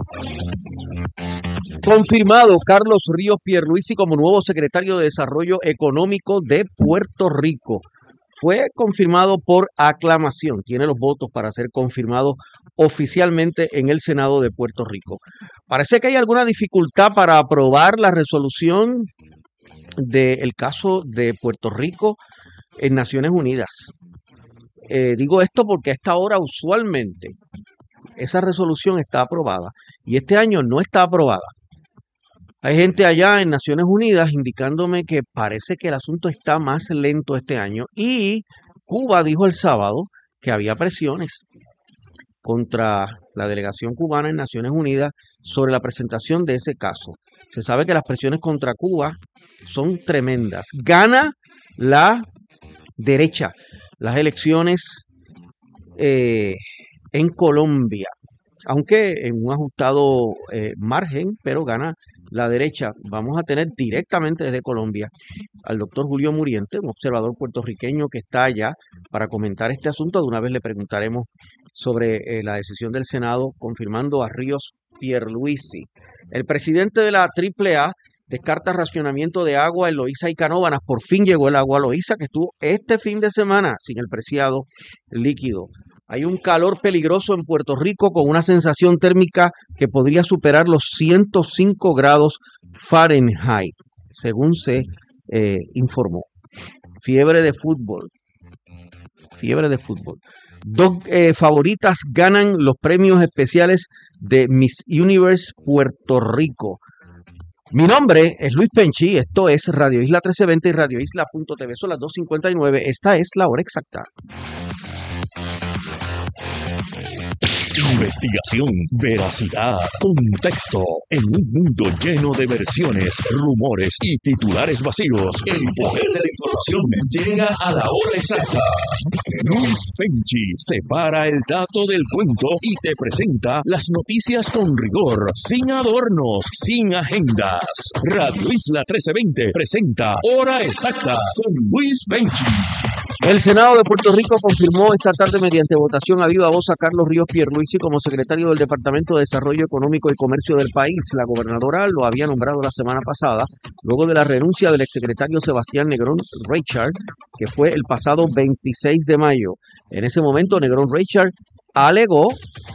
Confirmado Carlos Ríos Pierluisi como nuevo secretario de Desarrollo Económico de Puerto Rico. Fue confirmado por aclamación. Tiene los votos para ser confirmado oficialmente en el Senado de Puerto Rico. Parece que hay alguna dificultad para aprobar la resolución del caso de Puerto Rico en Naciones Unidas. Digo esto porque a esta hora usualmente esa resolución está aprobada y este año no está aprobada. Hay gente allá en Naciones Unidas indicándome que parece que el asunto está más lento este año y Cuba dijo el sábado que había presiones contra la delegación cubana en Naciones Unidas sobre la presentación de ese caso. Se sabe que las presiones contra Cuba son tremendas. Gana la derecha las elecciones en Colombia, aunque en un ajustado margen, pero gana la derecha. Vamos a tener directamente desde Colombia al doctor Julio Muriente, un observador puertorriqueño que está allá para comentar este asunto. De una vez le preguntaremos sobre la decisión del Senado confirmando a Ríos Pierluisi. El presidente de la AAA descarta racionamiento de agua en Loíza y Canóvanas. Por fin llegó el agua a Loíza, que estuvo este fin de semana sin el preciado líquido. Hay un calor peligroso en Puerto Rico con una sensación térmica que podría superar los 105 grados Fahrenheit, según se informó. Fiebre de fútbol. Dos favoritas ganan los premios especiales de Miss Universe Puerto Rico. Mi nombre es Luis Penchi, esto es Radio Isla 1320 y radioisla.tv. Son las 2:59, esta es la hora exacta. Investigación, veracidad, contexto. En un mundo lleno de versiones, rumores y titulares vacíos, el poder de la información llega a la hora exacta. Luis Penchi separa el dato del cuento y te presenta las noticias con rigor, sin adornos, sin agendas. Radio Isla 1320 presenta Hora Exacta con Luis Penchi. El Senado de Puerto Rico confirmó esta tarde mediante votación a viva voz a Carlos Ríos Pierluisi como secretario del Departamento de Desarrollo Económico y Comercio del país. La gobernadora lo había nombrado la semana pasada, luego de la renuncia del exsecretario Sebastián Negrón Reichard, que fue el pasado 26 de mayo. En ese momento, Negrón Reichard alegó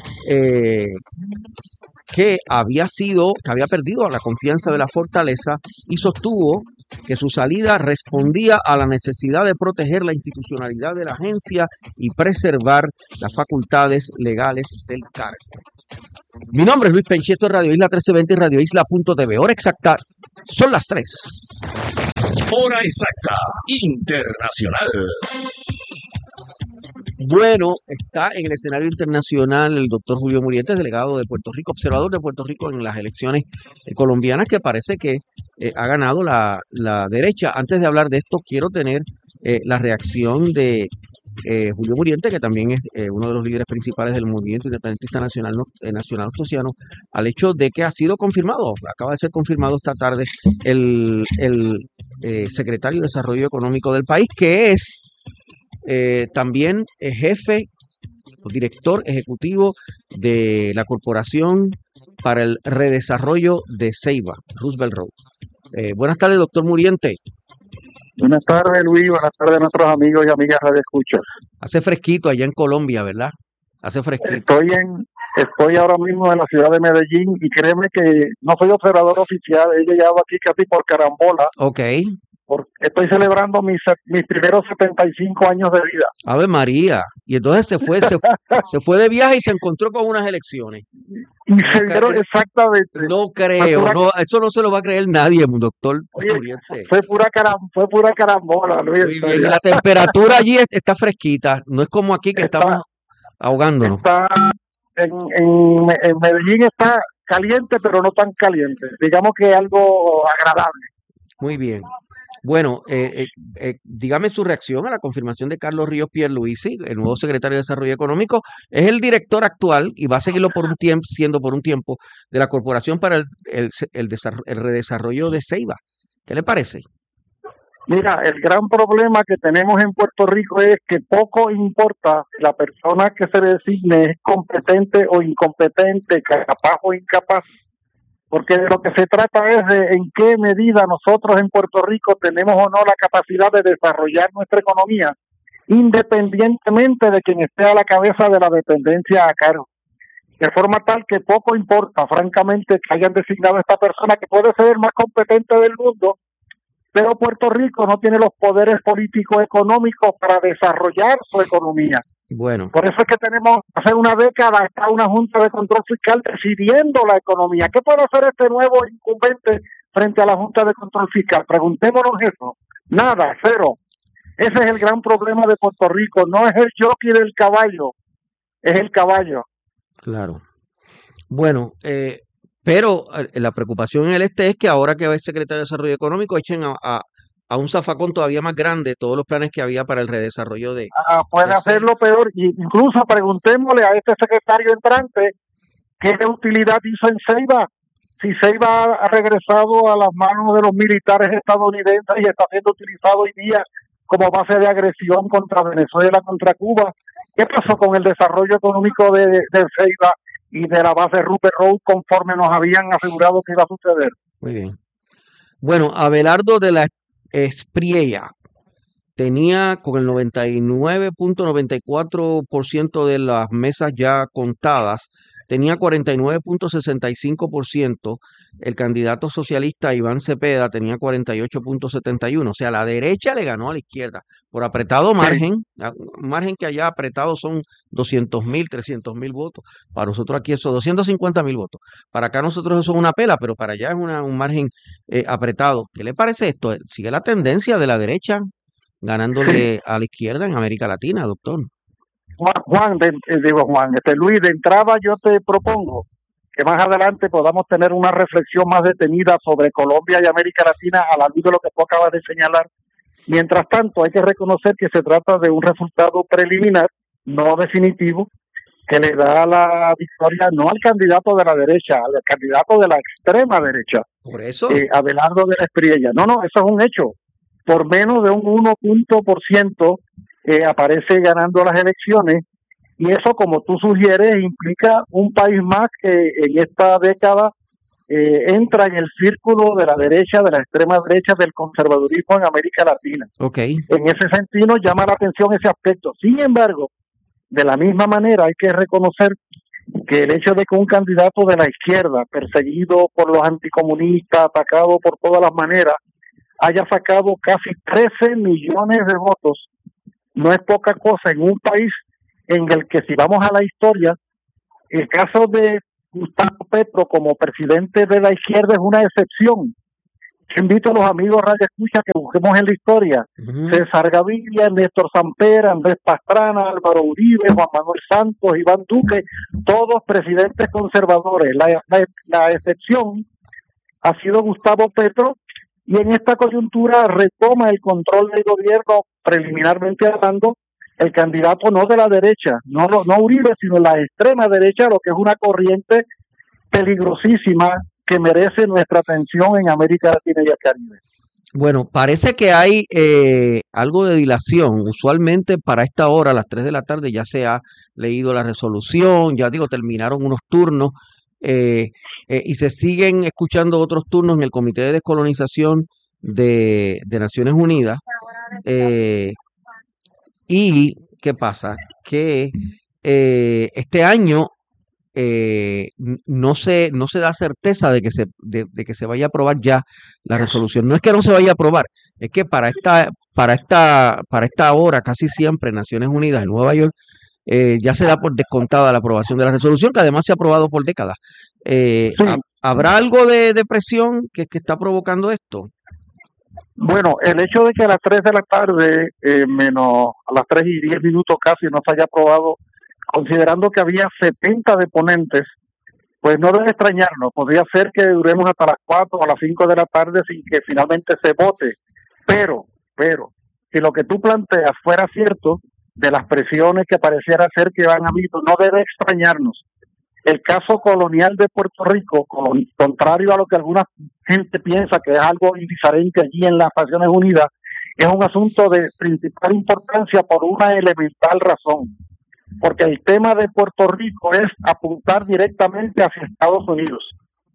que había perdido la confianza de la fortaleza y sostuvo que su salida respondía a la necesidad de proteger la institucionalidad de la agencia y preservar las facultades legales del cargo. Mi nombre es Luis Penchi, esto es Radio Isla 1320 y radioisla.tv. Hora exacta, son las 3. Hora exacta, internacional. Bueno, está en el escenario internacional el doctor Julio Muriente, delegado de Puerto Rico, observador de Puerto Rico en las elecciones colombianas, que parece que ha ganado la derecha. Antes de hablar de esto, quiero tener la reacción de Julio Muriente, que también es uno de los líderes principales del movimiento independentista nacional ostosiano, al hecho de que ha sido confirmado, acaba de ser confirmado esta tarde el secretario de Desarrollo Económico del país, que es también jefe o director ejecutivo de la Corporación para el Redesarrollo de Ceiba, Roosevelt Road. Buenas tardes, doctor Muriente. Buenas tardes, Luis. Buenas tardes a nuestros amigos y amigas de escucha. Hace fresquito allá en Colombia, ¿verdad? Hace fresquito. Estoy ahora mismo en la ciudad de Medellín y créeme que no soy observador oficial. He llegado aquí casi por carambola. Ok. Porque estoy celebrando mis primeros 75 años de vida. Ave María. Y entonces se fue de viaje y se encontró con unas elecciones. Y se dieron exactamente. No creo, eso no se lo va a creer nadie, doctor. Oye, fue pura carambola, Luis. Muy bien. Y la temperatura allí está fresquita, no es como aquí que estamos ahogándonos. En Medellín está caliente, pero no tan caliente. Digamos que algo agradable. Muy bien. Bueno, dígame su reacción a la confirmación de Carlos Ríos Pierluisi, el nuevo secretario de Desarrollo Económico. Es el director actual y va a seguirlo siendo por un tiempo de la Corporación para el Redesarrollo de Ceiba. ¿Qué le parece? Mira, el gran problema que tenemos en Puerto Rico es que poco importa si la persona que se designe es competente o incompetente, capaz o incapaz, porque de lo que se trata es de en qué medida nosotros en Puerto Rico tenemos o no la capacidad de desarrollar nuestra economía, independientemente de quien esté a la cabeza de la dependencia a cargo. De forma tal que poco importa, francamente, que hayan designado a esta persona que puede ser el más competente del mundo, pero Puerto Rico no tiene los poderes políticos económicos para desarrollar su economía. Bueno, Por eso es que tenemos, hace una década, está una Junta de Control Fiscal decidiendo la economía. ¿Qué puede hacer este nuevo incumbente frente a la Junta de Control Fiscal? Preguntémonos eso. Nada, cero. Ese es el gran problema de Puerto Rico. No es el jockey del caballo, es el caballo. claro. Bueno, pero la preocupación en el este es que ahora que va el secretario de Desarrollo Económico echen a un zafacón todavía más grande todos los planes que había para el redesarrollo Puede de Ceiba. hacerlo peor. Y incluso preguntémosle a este secretario entrante qué utilidad hizo en Ceiba. Si Ceiba ha regresado a las manos de los militares estadounidenses y está siendo utilizado hoy día como base de agresión contra Venezuela, contra Cuba, ¿qué pasó con el desarrollo económico de Ceiba y de la base Rupert Road conforme nos habían asegurado que iba a suceder? Muy bien. Bueno, Abelardo de la Espriella tenía con el 99.94% de las mesas ya contadas, tenía 49.65%, el candidato socialista Iván Cepeda tenía 48.71%, o sea, la derecha le ganó a la izquierda por apretado margen, un margen que allá apretado son 200.000, 300.000 votos, para nosotros aquí eso 250.000 votos, para acá nosotros eso es una pela, pero para allá es un margen apretado. ¿Qué le parece esto? ¿Sigue la tendencia de la derecha ganándole a la izquierda en América Latina, doctor? Luis, de entrada yo te propongo que más adelante podamos tener una reflexión más detenida sobre Colombia y América Latina a la luz de lo que tú acabas de señalar. Mientras tanto, hay que reconocer que se trata de un resultado preliminar, no definitivo, que le da la victoria no al candidato de la derecha, al candidato de la extrema derecha, Por eso, Abelardo de la Espriella. No, eso es un hecho. Por menos de un 1% aparece ganando las elecciones, y eso, como tú sugieres, implica un país más que en esta década entra en el círculo de la derecha, de la extrema derecha, del conservadurismo en América Latina. ok, En ese sentido llama la atención ese aspecto. Sin embargo, de la misma manera hay que reconocer que el hecho de que un candidato de la izquierda, perseguido por los anticomunistas, atacado por todas las maneras, haya sacado casi 13 millones de votos, no es poca cosa en un país en el que, si vamos a la historia, el caso de Gustavo Petro como presidente de la izquierda es una excepción. Yo invito a los amigos Radio Escucha que busquemos en la historia. César Gaviria, Néstor Samper, Andrés Pastrana, Álvaro Uribe, Juan Manuel Santos, Iván Duque, todos presidentes conservadores. La excepción ha sido Gustavo Petro, y en esta coyuntura retoma el control del gobierno, preliminarmente hablando, el candidato no de la derecha, no Uribe, sino la extrema derecha, lo que es una corriente peligrosísima que merece nuestra atención en América Latina y el Caribe. Bueno, parece que hay algo de dilación. Usualmente para esta hora, a las 3 de la tarde, ya se ha leído la resolución, ya digo, terminaron unos turnos y se siguen escuchando otros turnos en el Comité de Descolonización de Naciones Unidas. ¿Y qué pasa? Que este año no se da certeza de que se vaya a aprobar ya la resolución. No es que no se vaya a aprobar, es que para esta hora casi siempre en Naciones Unidas en Nueva York ya se da por descontada la aprobación de la resolución, que además se ha aprobado por décadas. Sí. ¿Habrá algo de presión que está provocando esto? Bueno, el hecho de que a las 3 de la tarde, menos a las 3:10 casi, no se haya aprobado, considerando que había 70 de ponentes, pues no debe extrañarnos. Podría ser que duremos hasta las 4 o las 5 de la tarde sin que finalmente se vote. Pero, si lo que tú planteas fuera cierto, de las presiones que pareciera ser que han habido, no debe extrañarnos. El caso colonial de Puerto Rico, contrario a lo que alguna gente piensa que es algo indiferente allí en las Naciones Unidas, es un asunto de principal importancia por una elemental razón, porque el tema de Puerto Rico es apuntar directamente hacia Estados Unidos.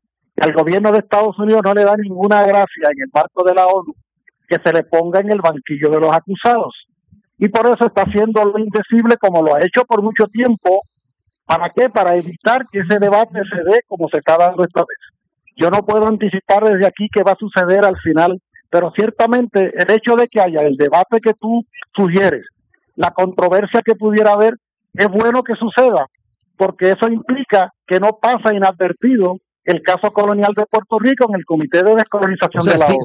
Al gobierno de Estados Unidos no le da ninguna gracia en el marco de la ONU que se le ponga en el banquillo de los acusados. Y por eso está haciendo lo indecible como lo ha hecho por mucho tiempo. ¿Para qué? Para evitar que ese debate se dé como se está dando esta vez. Yo no puedo anticipar desde aquí qué va a suceder al final, pero ciertamente el hecho de que haya el debate que tú sugieres, la controversia que pudiera haber, es bueno que suceda, porque eso implica que no pasa inadvertido el caso colonial de Puerto Rico en el Comité de Descolonización de la ONU.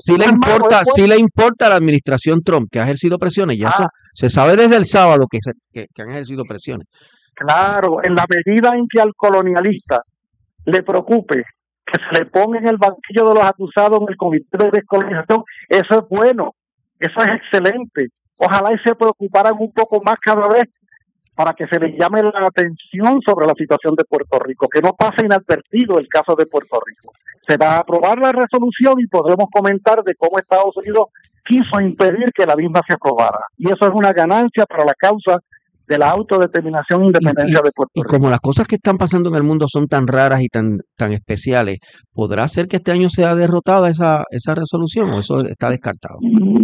Sí le importa a la administración Trump que ha ejercido presiones, ya se sabe desde el sábado que han ejercido presiones. Claro, en la medida en que al colonialista le preocupe que se le ponga en el banquillo de los acusados en el Comité de Descolonización, eso es bueno, eso es excelente. Ojalá y se preocuparan un poco más cada vez para que se les llame la atención sobre la situación de Puerto Rico, que no pase inadvertido el caso de Puerto Rico. Se va a aprobar la resolución y podremos comentar de cómo Estados Unidos quiso impedir que la misma se aprobara. Y eso es una ganancia para la causa de la autodeterminación e independencia de Puerto Rico. Y como las cosas que están pasando en el mundo son tan raras y tan especiales, ¿podrá ser que este año sea derrotada esa resolución o eso está descartado?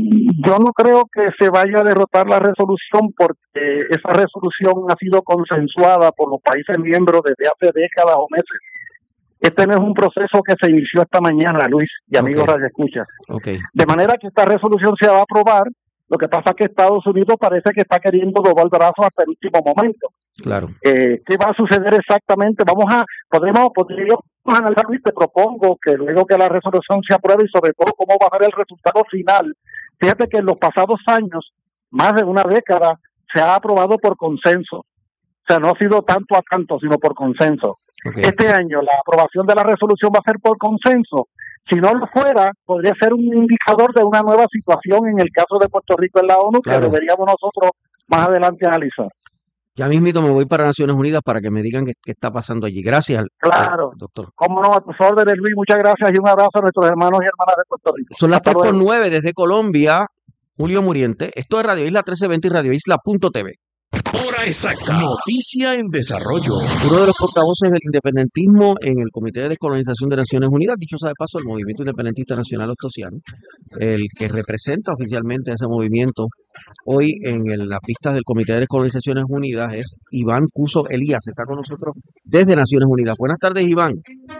Yo no creo que se vaya a derrotar la resolución porque esa resolución ha sido consensuada por los países miembros desde hace décadas o meses. Este no es un proceso que se inició esta mañana, Luis y amigos radioescuchas. De manera que esta resolución se va a aprobar. Lo que pasa es que Estados Unidos parece que está queriendo doblar el brazo hasta el último momento. Claro. ¿Qué va a suceder exactamente? Podríamos analizar, Luis, te propongo que luego que la resolución se apruebe y sobre todo cómo va a ser el resultado final. Fíjate que en los pasados años, más de una década, se ha aprobado por consenso. O sea, no ha sido tanto a tanto, sino por consenso. Este año la aprobación de la resolución va a ser por consenso. Si no lo fuera, podría ser un indicador de una nueva situación en el caso de Puerto Rico en la ONU, que deberíamos nosotros más adelante analizar. Ya mismito me voy para Naciones Unidas para que me digan qué está pasando allí. Gracias, doctor. Cómo no, a tus órdenes, Luis. Muchas gracias y un abrazo a nuestros hermanos y hermanas de Puerto Rico. Son las 3:09 desde Colombia. Julio Muriente. Esto es Radio Isla 1320 y Radio Isla.tv. Hora exacta. Noticia en desarrollo. Uno de los portavoces del independentismo en el Comité de Descolonización de Naciones Unidas, dicho sea de paso, el Movimiento Independentista Nacional Ostosiano, el que representa oficialmente a ese movimiento hoy en las pistas del Comité de Descolonizaciones Unidas, es Iván Cuso Elías. Está con nosotros desde Naciones Unidas. Buenas tardes, Iván.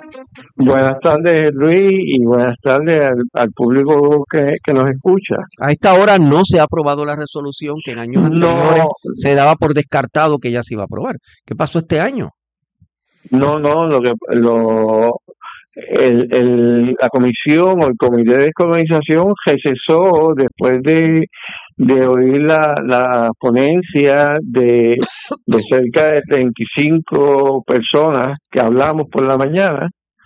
Buenas tardes, Luis, y buenas tardes al público que nos escucha. A esta hora no se ha aprobado la resolución que en años anteriores se daba por descartado que ya se iba a aprobar. ¿Qué pasó este año? La comisión o el comité de descolonización recesó después de oír la ponencia de cerca de 35 personas que hablamos por la mañana,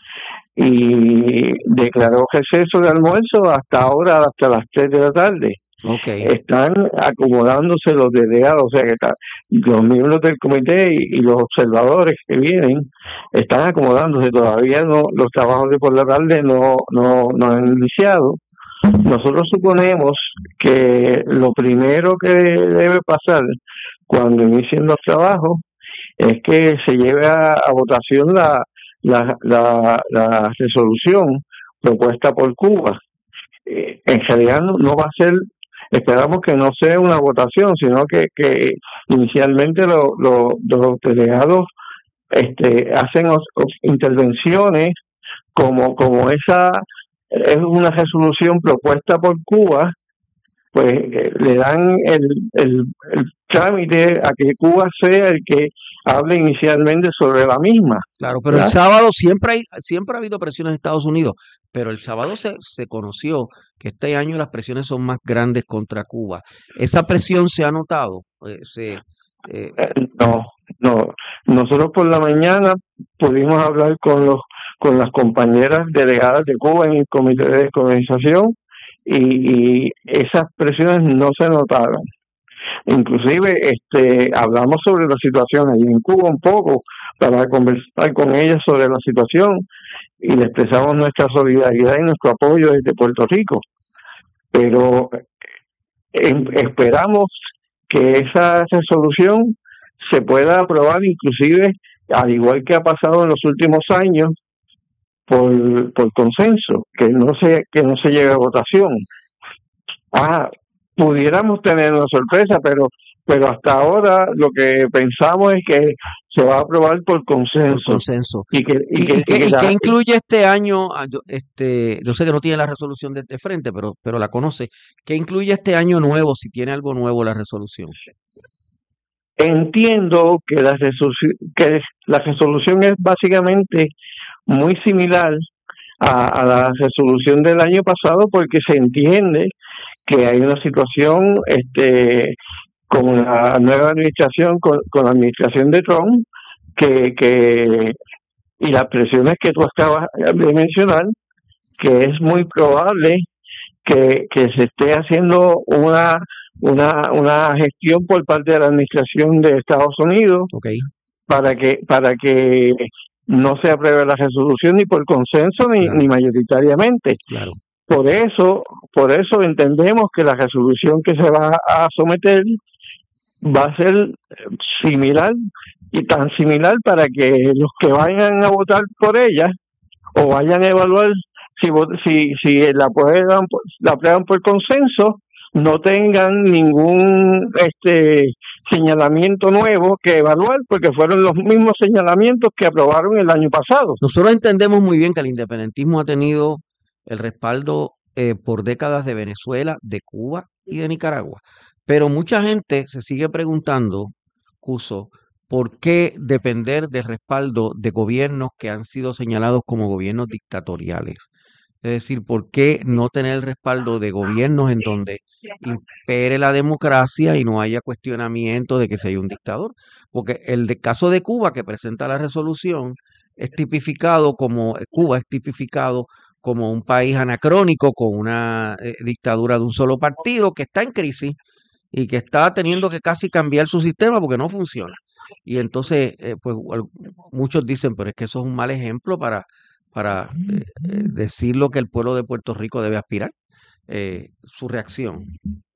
y declaró receso de almuerzo hasta ahora, hasta las 3 de la tarde. Están acomodándose los delegados, o sea que los miembros del comité y los observadores que vienen están acomodándose. Todavía los trabajos de por la tarde no han iniciado. Nosotros suponemos que lo primero que debe pasar cuando inicien los trabajos es que se lleve a votación la resolución propuesta por Cuba. En realidad no va a ser, esperamos que no sea una votación, sino que inicialmente los delegados hacen intervenciones como esa es una resolución propuesta por Cuba, pues le dan el trámite a que Cuba sea el que hable inicialmente sobre la misma. Claro, pero ¿verdad? El sábado siempre ha habido presiones de Estados Unidos, pero el sábado se conoció que este año las presiones son más grandes contra Cuba. ¿Esa presión se ha notado? No. Nosotros por la mañana pudimos hablar con las compañeras delegadas de Cuba en el Comité de Descolonización y esas presiones no se notaron. Inclusive hablamos sobre la situación allí en Cuba un poco para conversar con ellas sobre la situación y le expresamos nuestra solidaridad y nuestro apoyo desde Puerto Rico. Pero esperamos que esa resolución se pueda aprobar, inclusive, al igual que ha pasado en los últimos años, por consenso, que no se llegue a votación. Pudiéramos tener una sorpresa, pero hasta ahora lo que pensamos es que se va a aprobar por consenso. Por consenso. ¿Y qué incluye este año? Yo sé que no tiene la resolución de frente, pero la conoce. ¿Qué incluye este año nuevo, si tiene algo nuevo la resolución? Entiendo que la resolución es básicamente muy similar a la resolución del año pasado, porque se entiende que hay una situación con la nueva administración, con la administración de Trump, y las presiones que tú acabas de mencionar, que es muy probable que se esté haciendo una gestión por parte de la administración de Estados Unidos, okay, para que no se apruebe la resolución ni por consenso ni mayoritariamente. Claro. Por eso entendemos que la resolución que se va a someter va a ser similar, y tan similar para que los que vayan a votar por ella o vayan a evaluar si la aprueban por consenso, no tengan ningún señalamiento nuevo que evaluar, porque fueron los mismos señalamientos que aprobaron el año pasado. Nosotros entendemos muy bien que el independentismo ha tenido el respaldo por décadas de Venezuela, de Cuba y de Nicaragua, pero mucha gente se sigue preguntando, Cuso, ¿por qué depender del respaldo de gobiernos que han sido señalados como gobiernos dictatoriales? Es decir, ¿por qué no tener el respaldo de gobiernos en donde impere la democracia y no haya cuestionamiento de que se haya un dictador? Porque caso de Cuba, que presenta la resolución, Cuba es tipificado como un país anacrónico con una dictadura de un solo partido que está en crisis y que está teniendo que casi cambiar su sistema porque no funciona. Y entonces, pues muchos dicen, pero es que eso es un mal ejemplo para decir lo que el pueblo de Puerto Rico debe aspirar. Su reacción.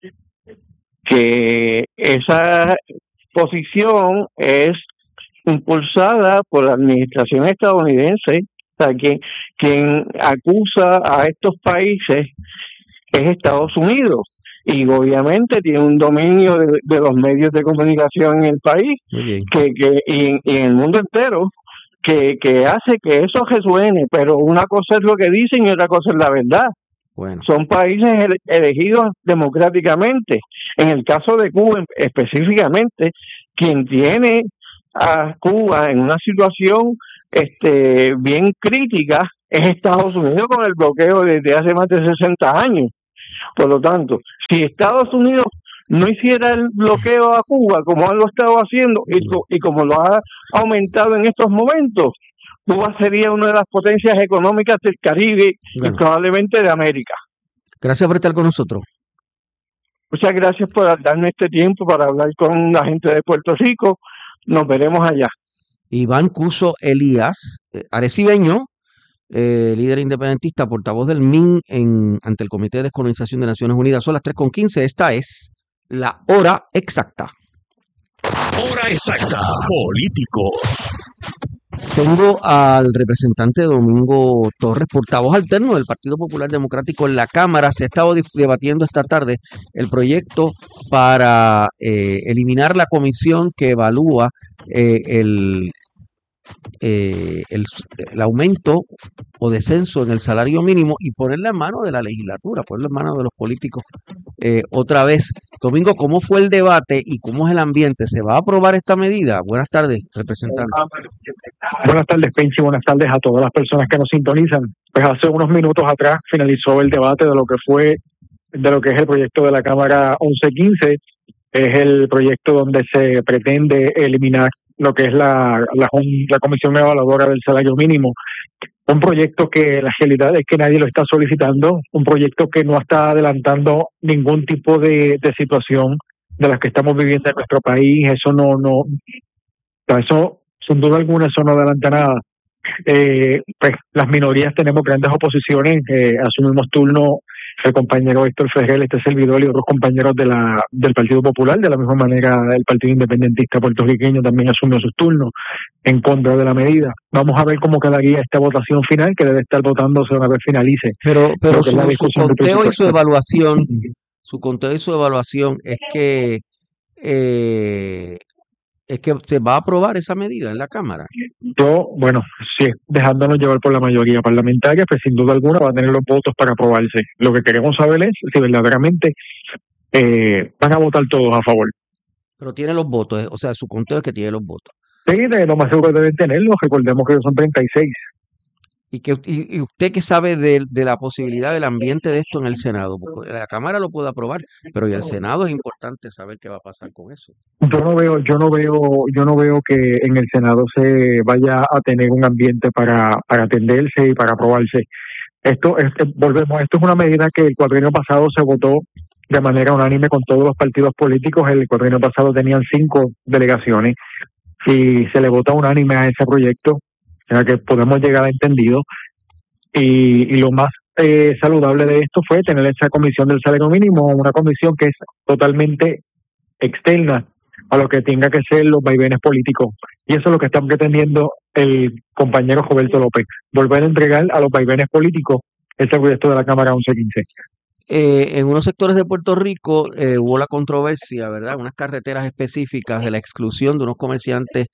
Que esa posición es impulsada por la administración estadounidense. O sea, quien acusa a estos países es Estados Unidos, y obviamente tiene un dominio de los medios de comunicación en el país y en el mundo entero, que hace que eso resuene, pero una cosa es lo que dicen y otra cosa es la verdad. Bueno. Son países elegidos democráticamente. En el caso de Cuba específicamente, quien tiene a Cuba en una situación bien crítica es Estados Unidos, con el bloqueo desde hace más de 60 años. Por lo tanto, si Estados Unidos no hiciera el bloqueo a Cuba como lo ha estado haciendo y como lo ha aumentado en estos momentos, Cuba sería una de las potencias económicas del Caribe y probablemente de América. Gracias por estar con nosotros. Muchas gracias por darme este tiempo para hablar con la gente de Puerto Rico. Nos veremos allá. Iván Cuso Elías, arecibeño, líder independentista, portavoz del MIN ante el Comité de Descolonización de Naciones Unidas. Son las 3:15. Esta es la hora exacta. Hora exacta. Políticos. Tengo al representante Domingo Torres, portavoz alterno del Partido Popular Democrático en la Cámara. Se ha estado debatiendo esta tarde el proyecto para eliminar la comisión que evalúa el aumento o descenso en el salario mínimo y ponerla en manos de la legislatura, ponerla en manos de los políticos otra vez. Domingo, ¿cómo fue el debate y cómo es el ambiente? ¿Se va a aprobar esta medida? Buenas tardes, representante. Buenas tardes, Penchi. Buenas tardes a todas las personas que nos sintonizan. Pues hace unos minutos atrás finalizó el debate de lo que es el proyecto de la Cámara 1115. Es el proyecto donde se pretende eliminar lo que es la Comisión Evaluadora del Salario Mínimo. Un proyecto que la realidad es que nadie lo está solicitando, un proyecto que no está adelantando ningún tipo de situación de las que estamos viviendo en nuestro país. Eso, sin duda alguna, eso no adelanta nada. Pues las minorías tenemos grandes oposiciones, asumimos turno el compañero Héctor Ferrer, este servidor y otros compañeros del Partido Popular. De la misma manera, el Partido Independentista puertorriqueño también asumió sus turnos en contra de la medida. Vamos a ver cómo quedaría esta votación final, que debe estar votándose una vez finalice. Pero Lo que es la su discusión del conteo y su presupuesto. evaluación es que se va a aprobar esa medida en la Cámara. Bueno, si dejándonos llevar por la mayoría parlamentaria, pues sin duda alguna va a tener los votos para aprobarse. Lo que queremos saber es si verdaderamente van a votar todos a favor. Pero tiene los votos, o sea, su conteo es que tiene los votos. Sí, lo más seguro deben tenerlos. Recordemos que son 36. Y usted qué sabe de la posibilidad del ambiente de esto en el Senado, porque la Cámara lo puede aprobar, pero y el Senado es importante saber qué va a pasar con eso. Yo no veo que en el Senado se vaya a tener un ambiente para atenderse y para aprobarse. Esto es una medida que el cuatrienio pasado se votó de manera unánime con todos los partidos políticos. El cuatrienio pasado tenían 5 delegaciones y se le vota unánime a ese proyecto, o sea que podemos llegar a entendido. Y lo más saludable de esto fue tener esa comisión del salario mínimo, una comisión que es totalmente externa a lo que tenga que ser los vaivenes políticos. Y eso es lo que está pretendiendo el compañero Roberto López, volver a entregar a los vaivenes políticos ese proyecto de la Cámara 1115. En unos sectores de Puerto Rico hubo la controversia, ¿verdad? Unas carreteras específicas de la exclusión de unos comerciantes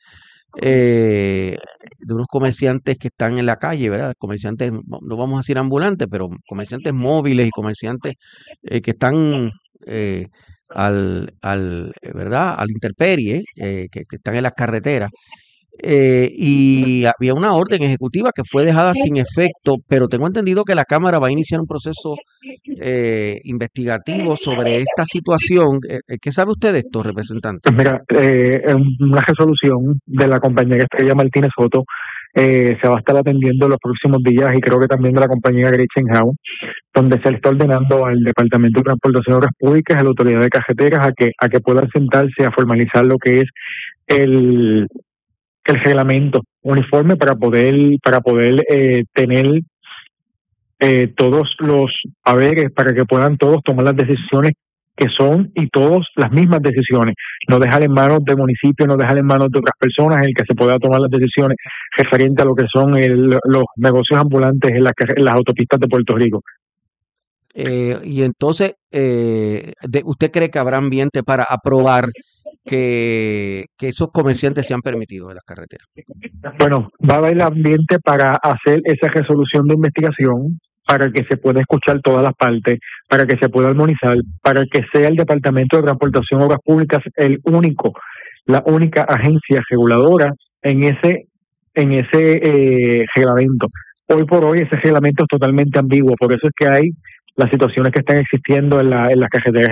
que están en la calle, ¿verdad? Comerciantes, no vamos a decir ambulantes, pero comerciantes móviles y comerciantes que están ¿verdad? Al intemperie, que están en las carreteras. Y había una orden ejecutiva que fue dejada sin efecto, pero tengo entendido que la Cámara va a iniciar un proceso investigativo sobre esta situación. ¿Qué sabe usted de esto, representante? Pues mira, una resolución de la compañera Estrella Martínez Soto se va a estar atendiendo en los próximos días, y creo que también de la compañía Gretchen Howe, donde se le está ordenando al Departamento de Transportación y Obras Públicas, a la Autoridad de Carreteras, a que puedan sentarse a formalizar lo que es el reglamento uniforme para poder tener todos los haberes, para que puedan todos tomar las decisiones que son, y todos las mismas decisiones, no dejar en manos del municipio, no dejar en manos de otras personas, el que se pueda tomar las decisiones referente a lo que son los negocios ambulantes en las autopistas de Puerto Rico. Y entonces, ¿usted cree que habrá ambiente para aprobar que esos comerciantes sean permitidos en las carreteras? Bueno, va a haber ambiente para hacer esa resolución de investigación, para que se pueda escuchar todas las partes, para que se pueda armonizar, para que sea el Departamento de Transportación y Obras Públicas la única agencia reguladora en ese reglamento. Hoy por hoy ese reglamento es totalmente ambiguo, por eso es que hay las situaciones que están existiendo en las carreteras